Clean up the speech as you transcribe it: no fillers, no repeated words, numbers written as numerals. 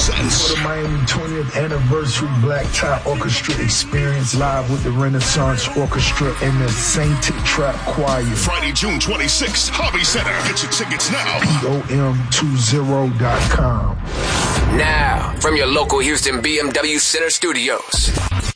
presents for the Miami 20th anniversary Black Tie Orchestra experience live with the Renaissance Orchestra and the Sainted Trap Choir. Friday, June 26th, Hobby Center. Get your tickets now. POM20.com. Now, from your local Houston BMW Center studios,